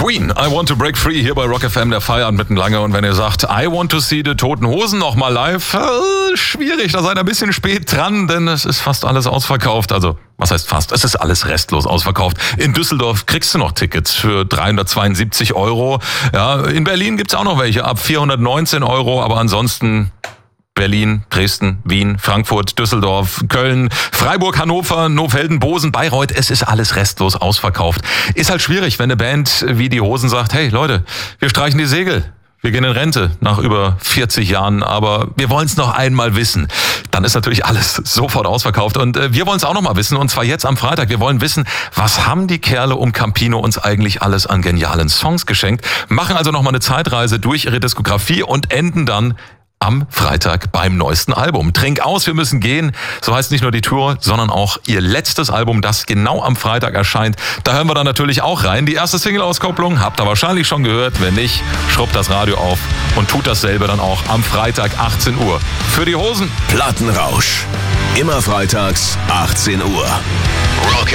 Queen, I Want to Break Free hier bei Rock FM, der Feierabend mitten lange. Und wenn ihr sagt, I want to see the Toten Hosen nochmal live, schwierig, da seid ihr ein bisschen spät dran, denn es ist fast alles ausverkauft. Also, was heißt fast? Es ist alles restlos ausverkauft. In Düsseldorf kriegst du noch Tickets für 372 €. Ja, in Berlin gibt's auch noch welche ab 419 €, aber ansonsten Berlin, Dresden, Wien, Frankfurt, Düsseldorf, Köln, Freiburg, Hannover, Nohfelden, Bosen, Bayreuth. Es ist alles restlos ausverkauft. Ist halt schwierig, wenn eine Band wie die Hosen sagt, hey Leute, wir streichen die Segel. Wir gehen in Rente nach über 40 Jahren, aber wir wollen es noch einmal wissen. Dann ist natürlich alles sofort ausverkauft. Und wir wollen es auch noch mal wissen, und zwar jetzt am Freitag. Wir wollen wissen, was haben die Kerle um Campino uns eigentlich alles an genialen Songs geschenkt? Machen also noch mal eine Zeitreise durch ihre Diskografie und enden dann am Freitag beim neuesten Album. Trink aus, wir müssen gehen. So heißt nicht nur die Tour, sondern auch ihr letztes Album, das genau am Freitag erscheint. Da hören wir dann natürlich auch rein. Die erste Single-Auskopplung habt ihr wahrscheinlich schon gehört. Wenn nicht, schrubbt das Radio auf und tut dasselbe dann auch am Freitag 18 Uhr. Für die Hosen. Plattenrausch. Immer freitags 18 Uhr. Rock